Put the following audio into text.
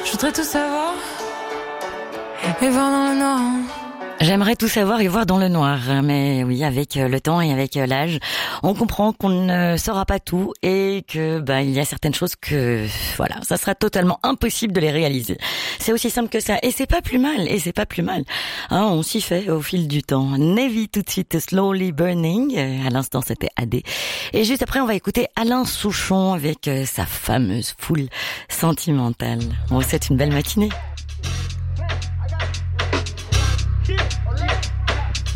Je voudrais tout savoir et voir dans le noir. J'aimerais tout savoir et voir dans le noir, mais oui, avec le temps et avec l'âge, on comprend qu'on ne saura pas tout et que il y a certaines choses que voilà, ça sera totalement impossible de les réaliser. C'est aussi simple que ça et c'est pas plus mal Hein, on s'y fait au fil du temps. Navy tout de suite, Slowly Burning, à l'instant c'était AD. Et juste après on va écouter Alain Souchon avec sa fameuse foule sentimentale. On vous souhaite une belle matinée.